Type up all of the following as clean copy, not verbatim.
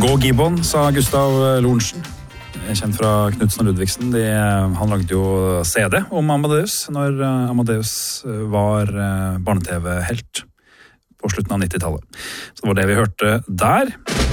Gå Gibbon, sa Gustav Lorentzen, kjent fra Knudsen og Ludvigsen. Han lagde jo CD om Amadeus, når Amadeus var barne-TV-helt på slutten av 90-tallet. Så det var det vi hørte der.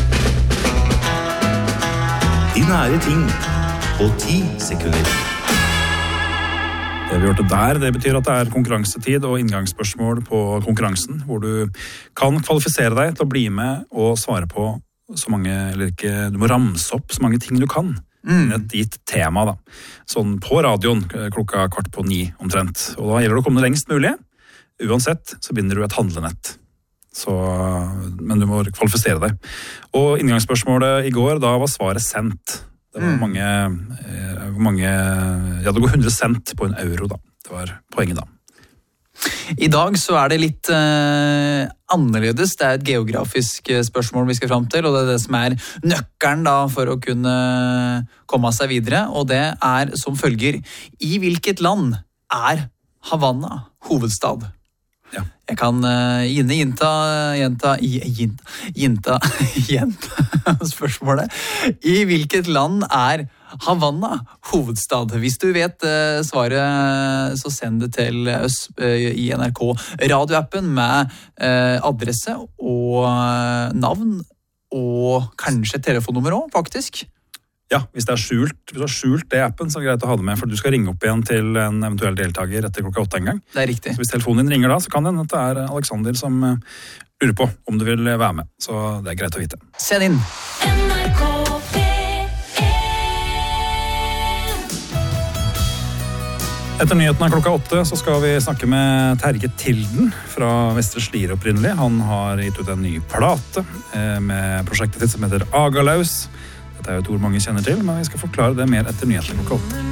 De nære ting på 10 sekunder. Det vi hørte der, det betyr at det er konkurransetid og inngangsspørsmål på konkurransen, hvor du kan kvalifisere deg til å bli med og svare på så mange, eller ikke, du må ramse opp så mange ting du kan. Et gitt tema da. Sånn på radioen klokka 8:15 omtrent. Og da gjelder det å komme det lengst mulig. Uansett så binder du et handlenett. Men du må kvalifisere deg. Og inngangsspørsmålet i går, da var svaret sendt. Det var det går 100 cent på en euro da. Det var poenget da. I dag så er det litt annerledes. Det er et geografisk spørsmål vi skal fram til, og det er det som er nøkkelen da for å kunne komme seg videre, og det er som følger: I hvilket land er Havanna hovedstad? Ja. Jeg kan gjenta spørsmålet. I hvilket land er Havanna hovedstad? Hvis du vet svaret, så send det til oss i NRK radioappen med adresse og navn, og kanskje telefonnummer også, faktisk. Ja, hvis du har skjult det appen, så er det greit å ha det med, for du skal ringe opp igjen til en eventuell deltaker etter klokka 8 en gang. Det er riktig. Så hvis telefonen din ringer da, så kan det at det er Alexander som lurer på om du vil være med. Så det er greit å vite. Send inn! Etter nyhetene klokka 8 så skal vi snakke med Terje Tilden fra Vestre Slidre opprinnelig. Han har gitt ut en ny plate med prosjektet sitt som heter Agalaus. Dette er jo et ord mange kjenner til, men vi skal forklare det mer etter nyhetene klokka 8.